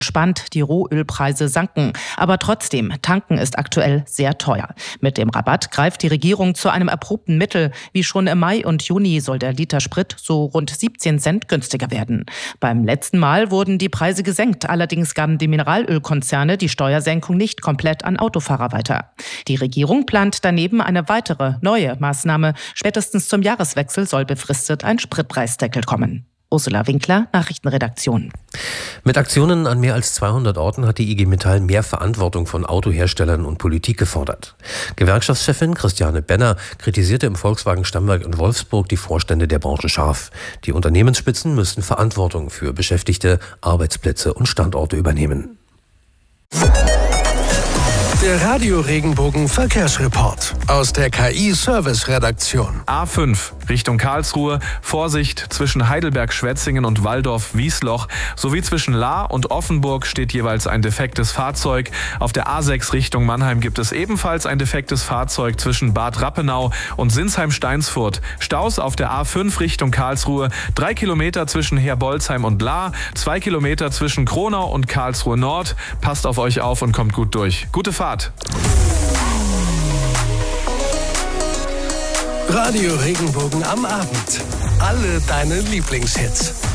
Spannend, die Rohölpreise sanken. Aber trotzdem, tanken ist aktuell sehr teuer. Mit dem Rabatt greift die Regierung zu einem erprobten Mittel. Wie schon im Mai und Juni soll der Liter Sprit so rund 17 Cent günstiger werden. Beim letzten Mal wurden die Preise gesenkt. Allerdings gaben die Mineralölkonzerne die Steuersenkung nicht komplett an Autofahrer weiter. Die Regierung plant daneben eine weitere, neue Maßnahme. Spätestens zum Jahreswechsel soll befristet ein Spritpreisdeckel kommen. Ursula Winkler, Nachrichtenredaktion. Mit Aktionen an mehr als 200 Orten hat die IG Metall mehr Verantwortung von Autoherstellern und Politik gefordert. Gewerkschaftschefin Christiane Benner kritisierte im Volkswagen-Stammwerk in Wolfsburg die Vorstände der Branche scharf. Die Unternehmensspitzen müssten Verantwortung für Beschäftigte, Arbeitsplätze und Standorte übernehmen. Der Radio-Regenbogen Verkehrsreport aus der KI-Service-Redaktion. A5 Richtung Karlsruhe. Vorsicht, zwischen Heidelberg-Schwetzingen und Walldorf-Wiesloch sowie zwischen Lahr und Offenburg steht jeweils ein defektes Fahrzeug. Auf der A6 Richtung Mannheim gibt es ebenfalls ein defektes Fahrzeug zwischen Bad Rappenau und Sinsheim-Steinsfurt. Staus auf der A5 Richtung Karlsruhe. 3 Kilometer zwischen Herbolzheim und Lahr. 2 Kilometer zwischen Kronau und Karlsruhe Nord. Passt auf euch auf und kommt gut durch. Gute Fahrt. Radio Regenbogen am Abend. Alle deine Lieblingshits.